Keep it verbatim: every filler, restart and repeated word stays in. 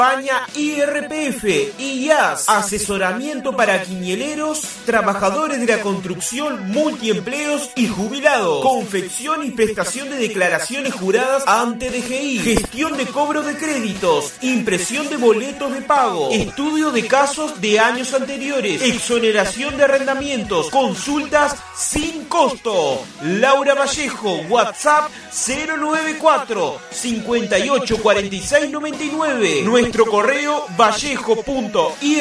España I R P F, I A S, asesoramiento para quinieleros, trabajadores de la construcción, multiempleos y jubilados, confección y prestación de declaraciones juradas ante D G I, gestión de cobro de créditos, impresión de boletos de pago, estudio de casos de años anteriores, exoneración de arrendamientos, consultas sin costo. Laura Vallejo, WhatsApp cero nueve cuatro, cincuenta y ocho cuarenta y seis noventa y nueve. Nuestro correo vallejo punto i